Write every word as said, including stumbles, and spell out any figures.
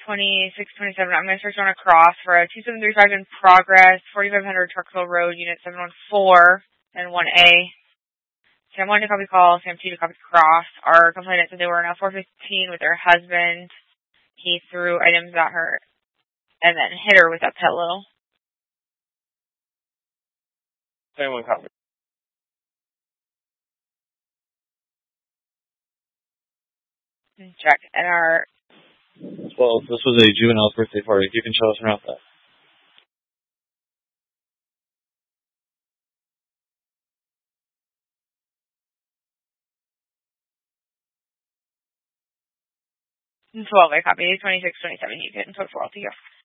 twenty-six twenty-seven. I'm going to search on across for a two seven three five in progress, forty-five hundred Trucksville Road, Unit seven one four and one A. Sam one to copy call, Sam two to copy cross. Our complainant said they were now four fifteen with their husband. He threw items at her and then hit her with a pillow. Sam one copy. Check. And our... Well, this was a juvenile's birthday party. You can show us around that. twelve, I copy. twenty-six twenty-seven, you can put four altogether.